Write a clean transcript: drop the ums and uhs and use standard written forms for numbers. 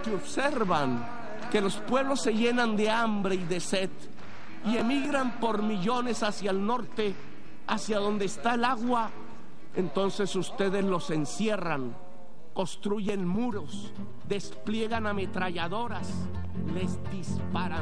que observan que los pueblos se llenan de hambre y de sed y emigran por millones hacia el norte, hacia donde está el agua, entonces ustedes los encierran, construyen muros, despliegan ametralladoras, les disparan.